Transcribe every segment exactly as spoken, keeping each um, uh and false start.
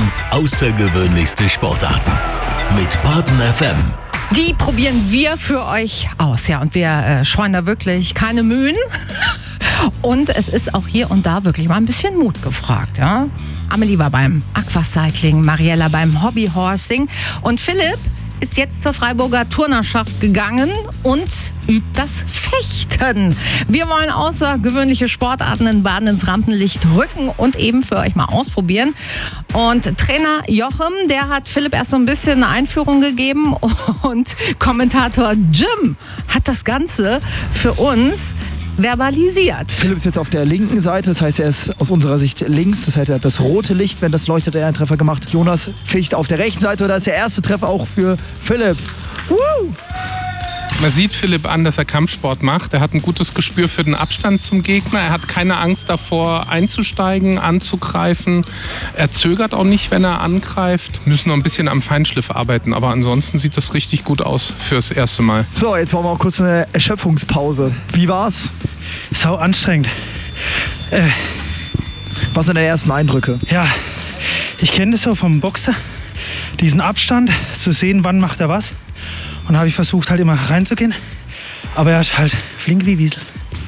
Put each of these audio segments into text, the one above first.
Badens außergewöhnlichste Sportarten. Mit Baden F M. Die probieren wir für euch aus. Ja, und wir äh, scheuen da wirklich keine Mühen. Und es ist auch hier und da wirklich mal ein bisschen Mut gefragt. Ja? Amelie war beim Aquacycling, Mariella beim Hobbyhorsing und Philipp ist jetzt zur Freiburger Turnerschaft gegangen und übt das Fechten. Wir wollen außergewöhnliche Sportarten in Baden ins Rampenlicht rücken und eben für euch mal ausprobieren. Und Trainer Jochem, der hat Philipp erst so ein bisschen eine Einführung gegeben und Kommentator Jim hat das Ganze für uns verbalisiert. Philipp ist jetzt auf der linken Seite, das heißt, er ist aus unserer Sicht links, das heißt, er hat das rote Licht, wenn das leuchtet, er einen Treffer gemacht. Jonas ficht auf der rechten Seite, da ist der erste Treffer auch für Philipp. Woo! Man sieht Philipp an, dass er Kampfsport macht. Er hat ein gutes Gespür für den Abstand zum Gegner. Er hat keine Angst davor, einzusteigen, anzugreifen. Er zögert auch nicht, wenn er angreift. Wir müssen noch ein bisschen am Feinschliff arbeiten, aber ansonsten sieht das richtig gut aus fürs erste Mal. So, jetzt machen wir auch kurz eine Erschöpfungspause. Wie war's? Sau anstrengend. Äh, Was sind deine ersten Eindrücke? ja, ich kenne das so vom Boxer. Diesen Abstand, zu sehen, wann macht er was. Und habe ich versucht, halt immer reinzugehen. Aber er ist halt flink wie Wiesel.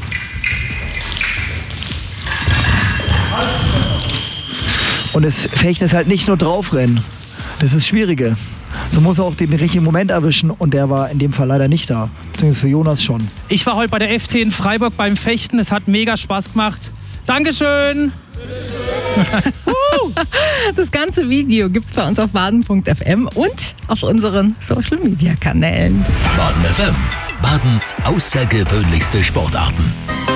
Und das Fechten ist halt nicht nur draufrennen. Das ist das Schwierige. So muss er auch den richtigen Moment erwischen und der war in dem Fall leider nicht da. Beziehungsweise für Jonas schon. Ich war heute bei der F T in Freiburg beim Fechten. Es hat mega Spaß gemacht. Dankeschön! Das ganze Video gibt's bei uns auf baden punkt f m und auf unseren Social Media Kanälen. Baden F M. Badens außergewöhnlichste Sportarten.